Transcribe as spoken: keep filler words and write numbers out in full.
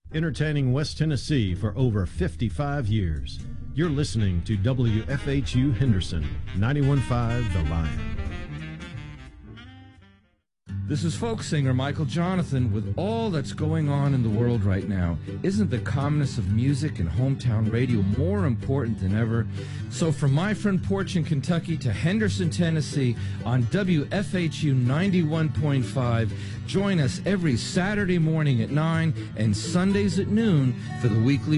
Entertaining West Tennessee for over fifty-five years. You're listening to W F H U Henderson, ninety-one point five The Lion. This is folk singer Michael Jonathan. With all that's going on in the world right now, isn't the calmness of music and hometown radio more important than ever? So from my front porch in Kentucky to Henderson, Tennessee, on W F H U ninety-one point five, join us every Saturday morning at nine and Sundays at noon for the weekly